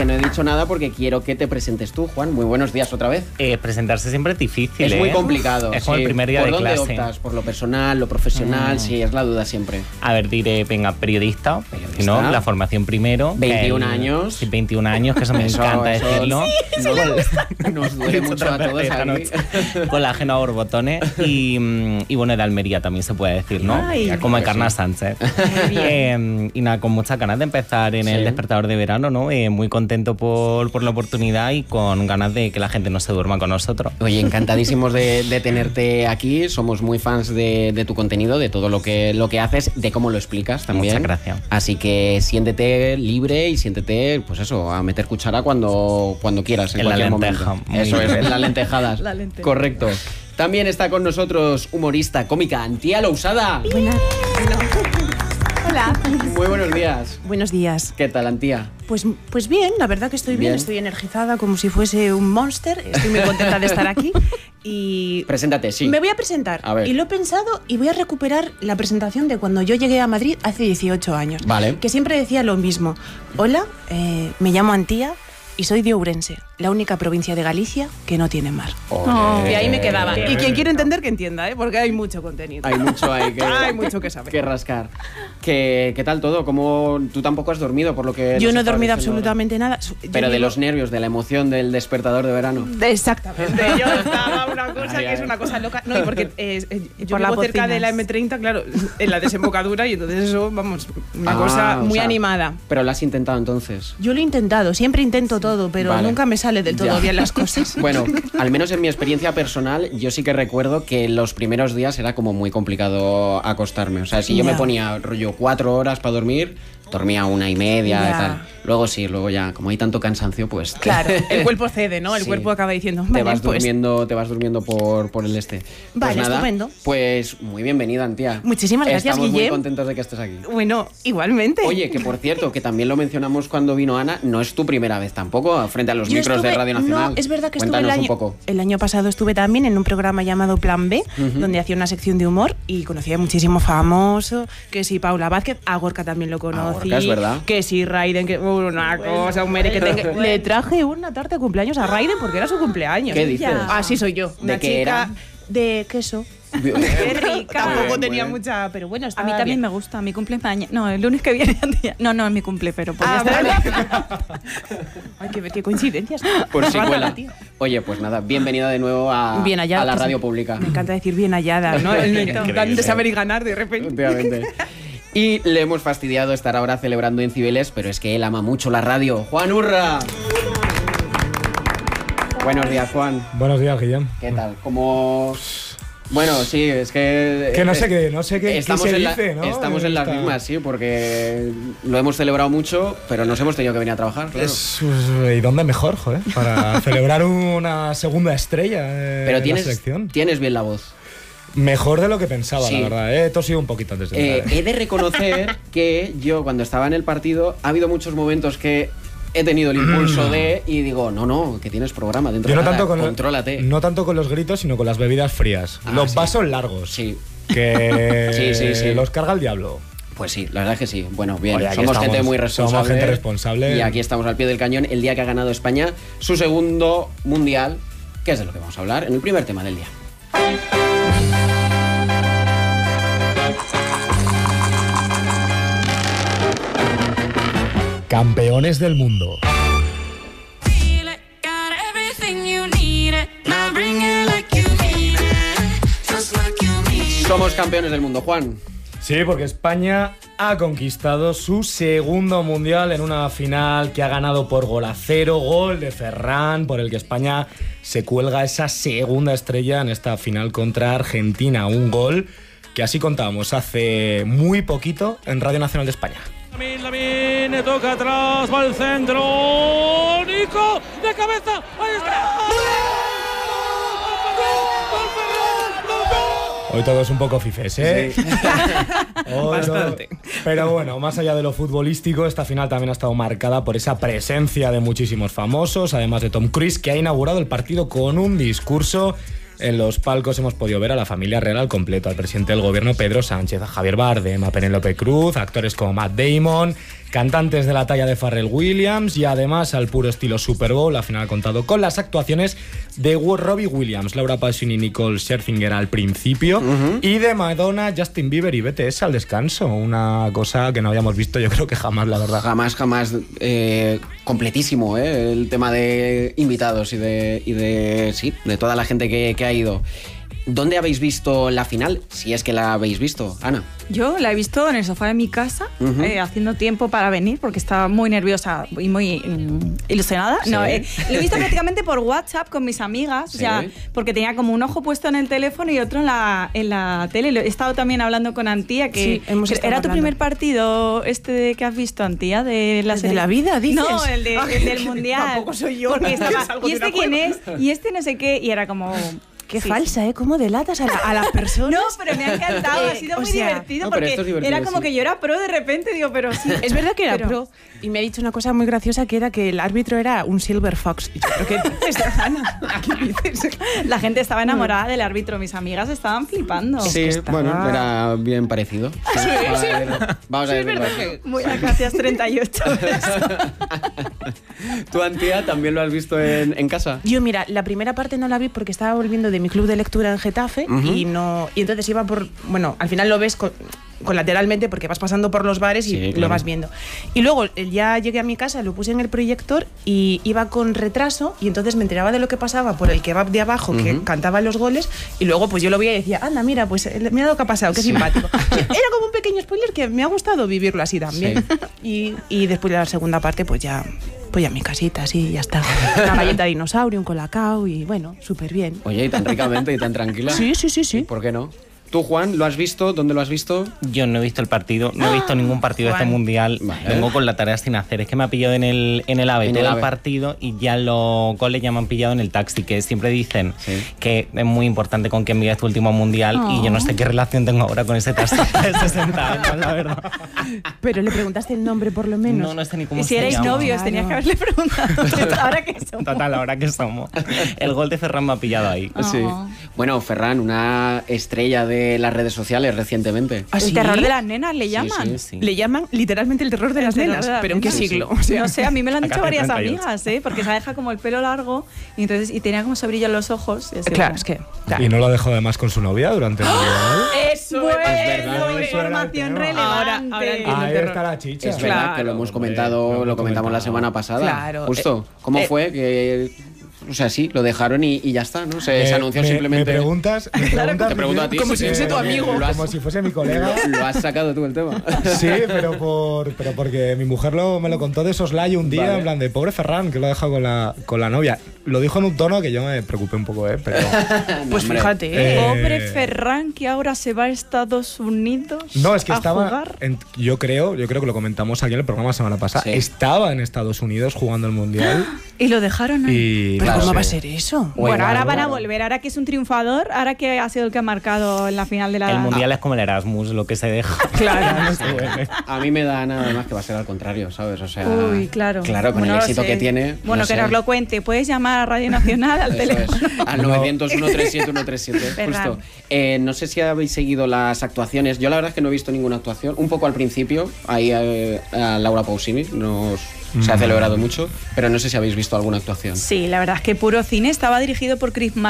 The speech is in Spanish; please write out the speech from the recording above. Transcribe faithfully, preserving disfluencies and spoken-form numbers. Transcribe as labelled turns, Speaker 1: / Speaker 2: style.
Speaker 1: que no he dicho nada porque quiero que te presentes tú, Juan. Muy buenos días otra vez.
Speaker 2: Eh, presentarse siempre es difícil,
Speaker 1: Es
Speaker 2: ¿eh?
Speaker 1: muy complicado.
Speaker 2: Es como sí. el primer día
Speaker 1: ¿Por
Speaker 2: de
Speaker 1: dónde
Speaker 2: clase.
Speaker 1: optas? ¿Por lo personal, lo profesional? Mm. Sí, es la duda siempre.
Speaker 2: A ver, diré, venga, periodista, periodista. ¿no? La formación primero.
Speaker 1: veintiún
Speaker 2: el,
Speaker 1: años.
Speaker 2: Sí, veintiún años, que eso me
Speaker 1: eso,
Speaker 2: encanta
Speaker 1: eso,
Speaker 2: decirlo.
Speaker 1: Sí, eso no, nos duele mucho a todos aquí.
Speaker 2: Colágeno a borbotones. Y, y bueno, de Almería también se puede decir, ¿no?
Speaker 1: Ay,
Speaker 2: como Encarna
Speaker 1: sí.
Speaker 2: Sánchez. eh, y nada, con muchas ganas de empezar en sí. el Despertador de Verano, ¿no? Eh, muy contento por, por la oportunidad y con ganas de que la gente no se duerma con nosotros.
Speaker 1: Oye, encantadísimos de, de tenerte aquí. Somos muy fans de, de tu contenido, de todo lo que, lo que haces, de cómo lo explicas también.
Speaker 2: Muchas gracias.
Speaker 1: Así que siéntete libre y siéntete, pues eso, a meter cuchara cuando, cuando quieras, en, en cualquier
Speaker 2: la lenteja,
Speaker 1: momento. Eso es, en las lentejadas.
Speaker 3: La lenteja.
Speaker 1: Correcto. También está con nosotros humorista, cómica, Antía Lousada.
Speaker 3: Buenas. Hola.
Speaker 1: Muy buenos días.
Speaker 3: Buenos días.
Speaker 1: ¿Qué tal, Antía?
Speaker 3: Pues, pues bien, la verdad que estoy bien. bien, estoy energizada como si fuese un monster. Estoy muy contenta de estar aquí. Y
Speaker 1: preséntate, sí.
Speaker 3: Me voy a presentar.
Speaker 1: A ver.
Speaker 3: Y lo he pensado y voy a recuperar la presentación de cuando yo llegué a Madrid hace dieciocho años.
Speaker 1: Vale.
Speaker 3: Que siempre decía lo mismo. Hola, eh, me llamo Antía y soy de Ourense, la única provincia de Galicia que no tiene mar.
Speaker 1: Oh.
Speaker 3: Y ahí me quedaba. Y quien quiere entender, que entienda, ¿eh? Porque hay mucho contenido.
Speaker 1: Hay mucho ahí que,
Speaker 3: hay mucho que saber.
Speaker 1: Que rascar. ¿Qué, ¿Qué tal todo? ¿Cómo, tú tampoco has dormido, por lo que
Speaker 3: yo no he dormido absolutamente ahora. nada. Yo
Speaker 1: Pero
Speaker 3: digo,
Speaker 1: de los nervios, de la emoción del Despertador de Verano.
Speaker 3: Exactamente. Yo estaba una cosa ay, que ay. es una cosa loca. No, y porque eh, eh, yo vivo cerca de la eme treinta, claro, en la desembocadura, y entonces eso, vamos, una ah, cosa muy o sea, animada.
Speaker 1: Pero lo has intentado entonces.
Speaker 3: Yo lo he intentado, siempre intento todo, pero vale. nunca me sale del todo ya. bien las cosas.
Speaker 1: Bueno, al menos en mi experiencia personal, yo sí que recuerdo que los primeros días era como muy complicado acostarme. O sea, si yo ya. me ponía rollo cuatro horas para dormir, dormía una y media
Speaker 3: ya.
Speaker 1: y tal. Luego sí, luego ya, como hay tanto cansancio, pues...
Speaker 3: Claro, el cuerpo cede, ¿no? El sí. cuerpo acaba diciendo... Vale,
Speaker 1: te, vas
Speaker 3: pues...
Speaker 1: durmiendo, te vas durmiendo por, por el este.
Speaker 3: Vale,
Speaker 1: pues nada,
Speaker 3: estupendo.
Speaker 1: Pues muy bienvenida, Antía.
Speaker 3: Muchísimas gracias,
Speaker 1: Estamos
Speaker 3: Guillem.
Speaker 1: muy contentos de que estés aquí.
Speaker 3: Bueno, igualmente.
Speaker 1: Oye, que por cierto, que también lo mencionamos cuando vino Ana, no es tu primera vez tampoco, frente a los
Speaker 3: Yo
Speaker 1: micros
Speaker 3: estuve,
Speaker 1: de Radio Nacional.
Speaker 3: No, es verdad que
Speaker 1: Cuéntanos
Speaker 3: estuve el año,
Speaker 1: un poco.
Speaker 3: el año pasado estuve también en un programa llamado Plan B, uh-huh. donde hacía una sección de humor y conocía a muchísimo famoso, que si Paula Vázquez, a Gorka también lo conocí.
Speaker 1: A Gorka, es verdad.
Speaker 3: Que si Raiden, que una cosa, un mere que tenga. Le traje una tarta de cumpleaños a Raiden porque era su cumpleaños.
Speaker 1: ¿Qué dices?
Speaker 3: Así soy yo. Una
Speaker 1: ¿De qué
Speaker 3: chica
Speaker 1: era?
Speaker 3: De queso.
Speaker 1: Qué
Speaker 3: rica. Tampoco
Speaker 1: bien,
Speaker 3: tenía
Speaker 1: bien.
Speaker 3: mucha, pero bueno,
Speaker 4: a mí también
Speaker 3: bien.
Speaker 4: me gusta. Mi cumple mañana. No, el lunes que viene. No, no es mi cumple, pero pues
Speaker 3: ah,
Speaker 4: ya
Speaker 3: vale.
Speaker 4: está.
Speaker 3: Ay, qué, qué coincidencias.
Speaker 1: Por si cuela. Oye, pues nada, bienvenida de nuevo a,
Speaker 3: bien hallada,
Speaker 1: a la
Speaker 3: pues,
Speaker 1: radio pública.
Speaker 3: Me encanta decir bien hallada, ¿no? El de saber y ganar de repente.
Speaker 1: Obviamente. Y le hemos fastidiado estar ahora celebrando en Cibeles, pero es que él ama mucho la radio. ¡Juan Urra! Buenos días, Juan.
Speaker 5: Buenos días, Guillem.
Speaker 1: ¿Qué tal? ¿Cómo...? Bueno, sí, es que...
Speaker 5: Que no sé qué, no sé qué,
Speaker 1: estamos
Speaker 5: qué se
Speaker 1: en
Speaker 5: dice,
Speaker 1: la,
Speaker 5: ¿no?
Speaker 1: Estamos en las mismas, sí, porque lo hemos celebrado mucho, pero nos hemos tenido que venir a trabajar, claro.
Speaker 5: Es, ¿y dónde mejor, joder? Para celebrar una segunda estrella en
Speaker 1: pero tienes,
Speaker 5: la selección.
Speaker 1: Tienes bien la voz.
Speaker 5: Mejor de lo que pensaba, sí. la verdad. He tosido un poquito antes de
Speaker 1: eh,
Speaker 5: entrar, ¿eh?
Speaker 1: He de reconocer que yo, cuando estaba en el partido, ha habido muchos momentos que he tenido el impulso de y digo, no, no, que tienes programa dentro
Speaker 5: yo
Speaker 1: de
Speaker 5: no
Speaker 1: nada,
Speaker 5: tanto con
Speaker 1: contrólate.
Speaker 5: No tanto con los gritos, sino con las bebidas frías.
Speaker 1: Ah,
Speaker 5: los
Speaker 1: sí.
Speaker 5: vasos largos.
Speaker 1: Sí.
Speaker 5: Que
Speaker 1: sí, sí, sí.
Speaker 5: los carga el diablo.
Speaker 1: Pues sí, la verdad es que sí. Bueno, bien,
Speaker 5: Oye,
Speaker 1: somos
Speaker 5: estamos,
Speaker 1: gente muy responsable.
Speaker 5: Somos gente responsable.
Speaker 1: Y aquí estamos al pie del cañón el día que ha ganado España su segundo mundial, que es de lo que vamos a hablar en el primer tema del día.
Speaker 5: Campeones del mundo.
Speaker 1: Somos campeones del mundo, Juan.
Speaker 5: Sí, porque España ha conquistado su segundo mundial en una final que ha ganado por gol a cero, gol de Ferran, por el que España se cuelga esa segunda estrella en esta final contra Argentina. Un gol que así contábamos hace muy poquito en Radio Nacional de España.
Speaker 6: Lamin, Lamin, toca atrás, va al centro, Nico, de cabeza, ahí está.
Speaker 5: Hoy todo es un poco fifes, ¿eh?
Speaker 3: Sí. Bastante.
Speaker 5: No. Pero bueno, más allá de lo futbolístico, esta final también ha estado marcada por esa presencia de muchísimos famosos, además de Tom Cruise, que ha inaugurado el partido con un discurso En los palcos hemos podido ver a la familia real al completo, al presidente del gobierno Pedro Sánchez, a Javier Bardem, a Penélope Cruz, a actores como Matt Damon, cantantes de la talla de Pharrell Williams y además al puro estilo Super Bowl. La final ha contado con las actuaciones de Robbie Williams, Laura Pausini y Nicole Scherzinger al principio uh-huh. y de Madonna, Justin Bieber y B T S al descanso. Una cosa que no habíamos visto yo creo que jamás, la verdad.
Speaker 1: Jamás, jamás. Eh, completísimo, ¿eh? El tema de invitados y de, y de, sí, de toda la gente que, que ha ido. ¿Dónde habéis visto la final? Si es que la habéis visto, Ana.
Speaker 4: Yo la he visto en el sofá de mi casa, uh-huh. eh, haciendo tiempo para venir, porque estaba muy nerviosa y muy mm, ilusionada. ¿Sí? No, eh, lo he visto prácticamente por WhatsApp con mis amigas, ¿sí? O sea, porque tenía como un ojo puesto en el teléfono y otro en la, en la tele. He estado también hablando con Antía, que sí, hemos ¿era tu hablando. primer partido este que has visto, Antía? De la,
Speaker 3: ¿De la vida, dices?
Speaker 4: No, el, de, el del Mundial.
Speaker 3: Tampoco soy yo.
Speaker 4: Porque estaba, ¿y este quién es? Y este no sé qué, y era como...
Speaker 3: Qué sí, falsa, sí. ¿eh? ¿Cómo delatas a, la, a las personas?
Speaker 4: No, pero me ha encantado, ha sido muy sea, divertido, no, porque divertido, era como sí. que yo era pro de repente, digo, pero sí.
Speaker 3: Es verdad que era
Speaker 4: pero...
Speaker 3: pro, y me ha dicho una cosa muy graciosa, que era que el árbitro era un Silver Fox. Y yo, ¿pero qué dices, Ana? ¿Qué dices?
Speaker 4: La gente estaba enamorada del árbitro, mis amigas estaban flipando.
Speaker 1: Sí, es estaba... bueno, era bien parecido. Sí, sí, vamos sí. a ver, vamos
Speaker 3: sí,
Speaker 1: a ver.
Speaker 3: Que...
Speaker 4: Muy a gracias treinta y ocho.
Speaker 1: ¿Tú, Antía, también lo has visto en, en casa?
Speaker 3: Yo, mira, la primera parte no la vi porque estaba volviendo de mi club de lectura en Getafe uh-huh. y no y entonces iba por... Bueno, al final lo ves con, colateralmente porque vas pasando por los bares y sí, claro. lo vas viendo. Y luego ya llegué a mi casa, lo puse en el proyector y iba con retraso y entonces me enteraba de lo que pasaba por el kebab de abajo uh-huh. que cantaba los goles y luego pues yo lo veía y decía, anda, mira, pues mira lo que ha pasado, qué sí. simpático. Era como un pequeño spoiler que me ha gustado vivirlo así también. Sí. Y, y después de la segunda parte pues ya... Pues ya en mi casita, sí, ya está. Una galleta de dinosaurio, un colacao y bueno, súper bien.
Speaker 1: Oye, y tan ricamente y tan tranquila.
Speaker 3: Sí, sí, sí, sí.
Speaker 1: ¿Y por qué no? ¿Tú, Juan, lo has visto? ¿Dónde lo has visto?
Speaker 2: Yo no he visto el partido, no he visto ningún partido Juan. de este mundial. Vale. Vengo con la tarea sin hacer. Es que me ha pillado en el, en el AVE en todo el, el partido y ya los goles ya me han pillado en el taxi, que siempre dicen sí. que es muy importante con quién vive este último mundial oh. y yo no sé qué relación tengo ahora con ese taxi de sesenta años, la verdad.
Speaker 3: Pero le preguntaste el nombre por lo menos.
Speaker 2: No, no sé ni cómo
Speaker 4: y
Speaker 2: se
Speaker 4: si erais
Speaker 2: llama.
Speaker 4: novios,
Speaker 3: claro.
Speaker 4: tenías que haberle preguntado. Ahora que somos.
Speaker 2: Total, ahora que somos. El gol de Ferran me ha pillado ahí.
Speaker 1: Oh. Sí. Bueno, Ferran, una estrella de las redes sociales recientemente.
Speaker 4: ¿Ah, sí? El terror de las nenas le llaman.
Speaker 1: Sí, sí, sí.
Speaker 3: Le llaman literalmente el terror de el las terror nenas. De las ¿Pero en qué sí, siglo?
Speaker 4: Sí. O sea, no sé, a mí me lo han dicho varias amigas, ¿eh? Porque se ha dejado como el pelo largo y entonces y tenía como brillo en los ojos. Y
Speaker 3: claro,
Speaker 4: como...
Speaker 3: es que. Claro.
Speaker 5: Y no lo dejó además con su novia durante el mundial.
Speaker 4: Eso bueno, es verdad. Información relevante.
Speaker 3: Ahora, ahora
Speaker 5: ahí está la chicha.
Speaker 1: Es verdad claro, que lo hemos comentado, hombre, lo comentamos la semana pasada. Claro. Justo. ¿Cómo eh, fue que.? O sea, sí, lo dejaron y, y ya está, ¿no? Se,
Speaker 5: eh,
Speaker 1: se anunció
Speaker 5: me,
Speaker 1: simplemente...
Speaker 5: Me preguntas... Me
Speaker 1: claro,
Speaker 5: preguntas
Speaker 1: te pregunto a ti.
Speaker 3: Como si fuese tu amigo.
Speaker 1: Has,
Speaker 5: como si fuese mi colega.
Speaker 1: Lo, lo has sacado tú el tema.
Speaker 5: Sí, pero por pero porque mi mujer lo, me lo contó de soslayo un día, vale. en plan de pobre Ferran, que lo ha dejado con la, con la novia. Lo dijo en un tono que yo me preocupé un poco, ¿eh? Pero,
Speaker 3: no, pues fíjate, ¿eh?
Speaker 4: Pobre Ferran, que ahora se va a Estados Unidos.
Speaker 5: No, es que
Speaker 4: a
Speaker 5: estaba...
Speaker 4: Jugar.
Speaker 5: En, yo creo, yo creo que lo comentamos aquí en el programa la semana pasada. Sí. Estaba en Estados Unidos jugando el Mundial.
Speaker 4: Y lo dejaron ahí.
Speaker 5: Y,
Speaker 3: ¿Pero
Speaker 5: claro,
Speaker 3: cómo
Speaker 5: sí.
Speaker 3: va a ser eso?
Speaker 4: Bueno, bueno ahora van a volver, ahora que es un triunfador, ahora que ha sido el que ha marcado en la final de la...
Speaker 2: El Mundial ah. es como el Erasmus, lo que se deja.
Speaker 3: Claro.
Speaker 2: No se vuelve.
Speaker 1: A mí me da nada más que va a ser al contrario, ¿sabes? O sea...
Speaker 4: Uy, claro.
Speaker 1: Claro, con bueno, el éxito que tiene...
Speaker 4: Bueno,
Speaker 1: no
Speaker 4: que
Speaker 1: sé.
Speaker 4: nos lo cuente. Puedes llamar a Radio Nacional al
Speaker 1: Eso
Speaker 4: teléfono.
Speaker 1: Es. Al novecientos uno treinta y siete ciento treinta y siete. Justo. Eh, no sé si habéis seguido las actuaciones. Yo la verdad es que no he visto ninguna actuación. Un poco al principio, ahí eh, a Laura Pausini nos... Se ha celebrado mucho, pero no sé si habéis visto alguna actuación.
Speaker 4: Sí, la verdad es que Puro Cine estaba dirigido por Chris